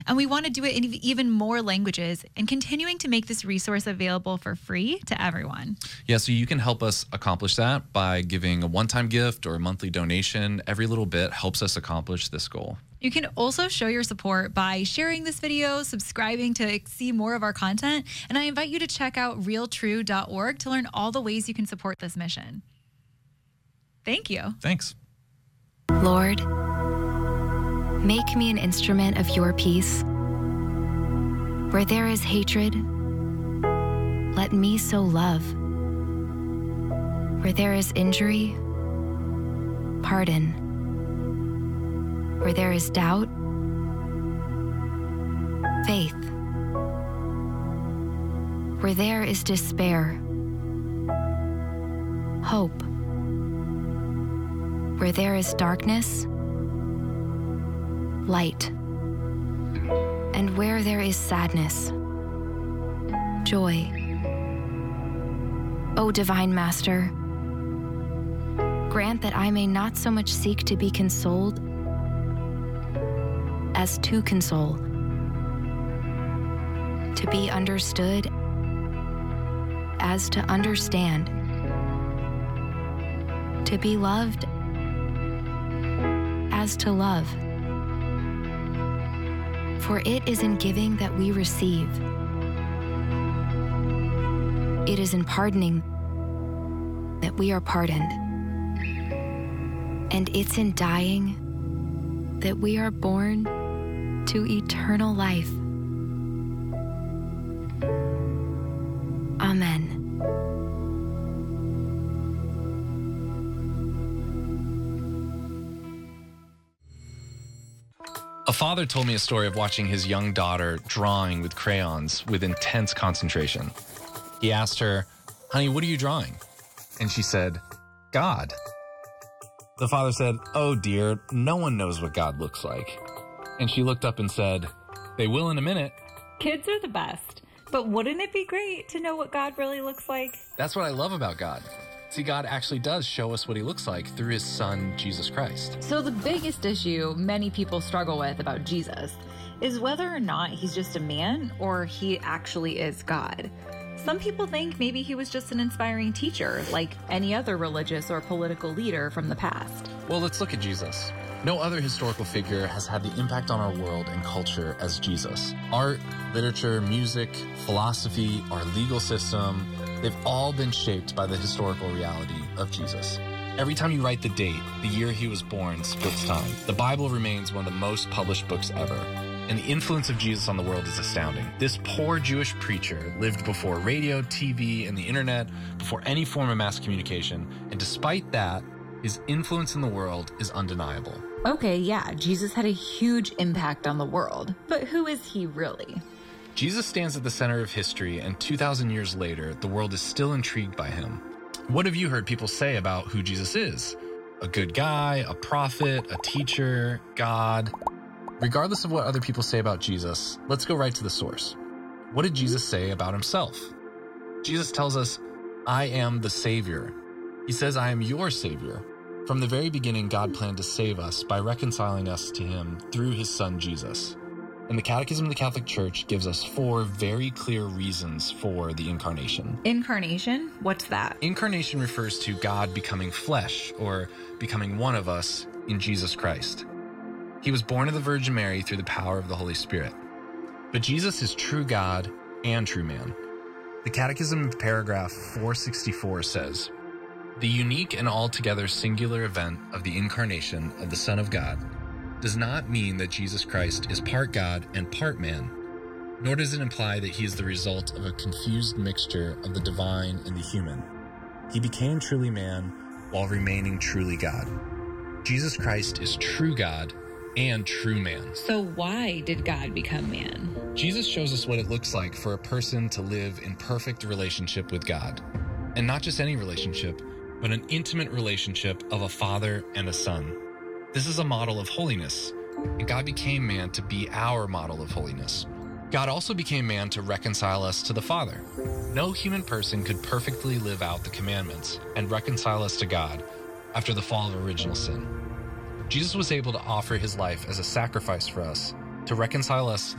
And we want to do it in even more languages and continuing to make this resource available for free to everyone. Yeah, so you can help us accomplish that by giving a one-time gift or a monthly donation. Every little bit helps us accomplish this goal. You can also show your support by sharing this video, subscribing to see more of our content, and I invite you to check out realtrue.org to learn all the ways you can support this mission. Thank you. Thanks. Lord, make me an instrument of your peace. Where there is hatred, let me sow love. Where there is injury, pardon. Where there is doubt, faith. Where there is despair, hope. Where there is darkness, light. And where there is sadness, joy. O Divine Master, grant that I may not so much seek to be consoled as to console, to be understood as to understand, to be loved as to love. For it is in giving that we receive. It is in pardoning that we are pardoned. And it's in dying that we are born to eternal life. Amen. A father told me a story of watching his young daughter drawing with crayons with intense concentration. He asked her, "Honey, what are you drawing?" And she said, "God." The father said, "Oh dear, no one knows what God looks like." And she looked up and said, "They will in a minute." Kids are the best, but wouldn't it be great to know what God really looks like? That's what I love about God. See, God actually does show us what he looks like through his son, Jesus Christ. So the biggest issue many people struggle with about Jesus is whether or not he's just a man or he actually is God. Some people think maybe he was just an inspiring teacher, like any other religious or political leader from the past. Well, let's look at Jesus. No other historical figure has had the impact on our world and culture as Jesus. Art, literature, music, philosophy, our legal system, they've all been shaped by the historical reality of Jesus. Every time you write the date, the year he was born splits time. The Bible remains one of the most published books ever. And the influence of Jesus on the world is astounding. This poor Jewish preacher lived before radio, TV, and the internet, before any form of mass communication. And despite that, his influence in the world is undeniable. Okay, yeah, Jesus had a huge impact on the world, but who is he really? Jesus stands at the center of history, and 2,000 years later, the world is still intrigued by him. What have you heard people say about who Jesus is? A good guy, a prophet, a teacher, God? Regardless of what other people say about Jesus, let's go right to the source. What did Jesus say about himself? Jesus tells us, "I am the Savior." He says, "I am your Savior." From the very beginning, God planned to save us by reconciling us to him through his son, Jesus. And the Catechism of the Catholic Church gives us 4 very clear reasons for the Incarnation. Incarnation? What's that? Incarnation refers to God becoming flesh, or becoming one of us in Jesus Christ. He was born of the Virgin Mary through the power of the Holy Spirit. But Jesus is true God and true man. The Catechism of paragraph 464 says, "The unique and altogether singular event of the Incarnation of the Son of God does not mean that Jesus Christ is part God and part man, nor does it imply that he is the result of a confused mixture of the divine and the human. He became truly man while remaining truly God. Jesus Christ is true God and true man." So why did God become man? Jesus shows us what it looks like for a person to live in perfect relationship with God. And not just any relationship, but an intimate relationship of a father and a son. This is a model of holiness, and God became man to be our model of holiness. God also became man to reconcile us to the Father. No human person could perfectly live out the commandments and reconcile us to God after the fall of original sin. Jesus was able to offer his life as a sacrifice for us to reconcile us to